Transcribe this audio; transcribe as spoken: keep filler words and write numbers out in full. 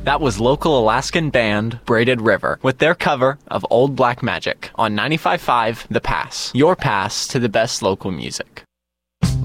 That was local Alaskan band Braided River with their cover of Old Black Magic on ninety-five point five The Pass, your pass to the best local music.